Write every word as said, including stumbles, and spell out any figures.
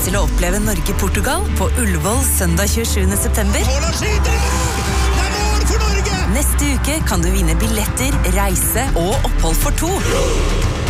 lyst til å oppleve Norge-Portugal på Ullevål søndag tjuesjuende september? Haaland skyter! Det er mål for Norge! Neste uke kan du vinne billetter, reise og opphold for to.